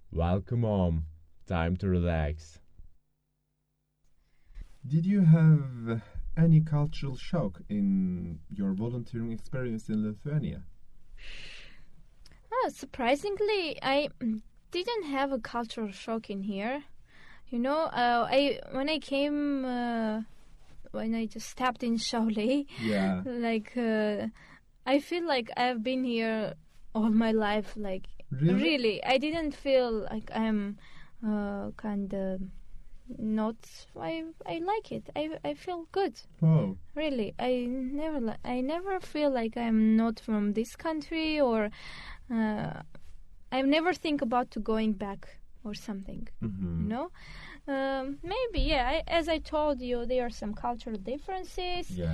Welcome home. Time to relax. Did you have any cultural shock in your volunteering experience in Lithuania? Surprisingly, I didn't have a cultural shock in here. I when I came, when I just stepped in Shaolei, Yeah. I feel like I've been here all my life. Really, I didn't feel like I'm kind of not. I like it. I feel good. Oh. Really, I never feel like I'm not from this country, or I never think about to going back or something. Mm-hmm. Maybe, yeah. As I told you, there are some cultural differences. Yeah.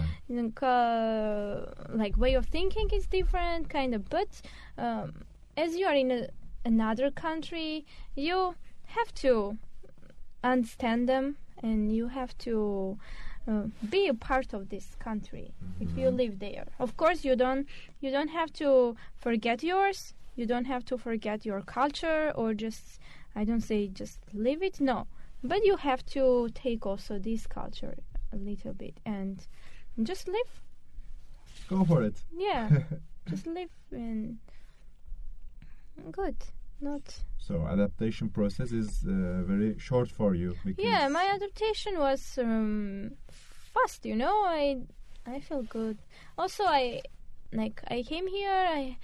Like way of thinking is different, kind of. But as you are in another country, you have to understand them, and you have to be a part of this country. If you live there, of course, you don't have to forget yours. You don't have to forget your culture, or just, I don't say just leave it. No, but you have to take also this culture a little bit and just live. Go for it. Yeah, just live and good. Not. So adaptation process is very short for you. Yeah, my adaptation was fast. I feel good. Also, I came here.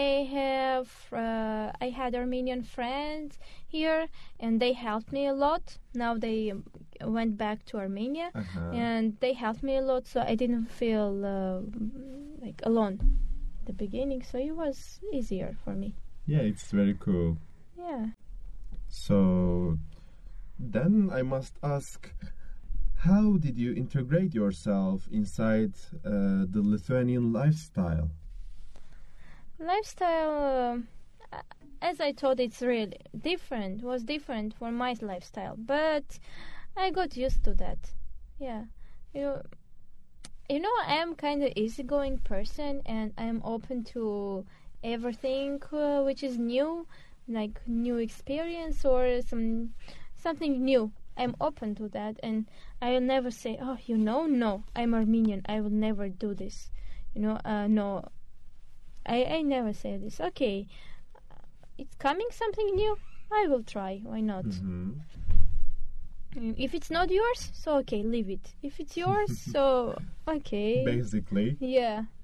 I had Armenian friends here, and they helped me a lot. Now they went back to Armenia, and they helped me a lot, so I didn't feel like alone at the beginning. So it was easier for me. Yeah, it's very cool. Yeah. So then I must ask, how did you integrate yourself inside the Lithuanian lifestyle? Lifestyle, as I thought, it's really different. Was different for my lifestyle, but I got used to that. Yeah, I am kind of easygoing person, and I'm open to everything which is new, like new experience or something new. I'm open to that, and I will never say, "Oh, no, I'm Armenian. I will never do this." No. I never say this. Okay, it's coming something new. I will try. Why not? Mm-hmm. If it's not yours, so okay, leave it. If it's yours, so okay. Basically. Yeah,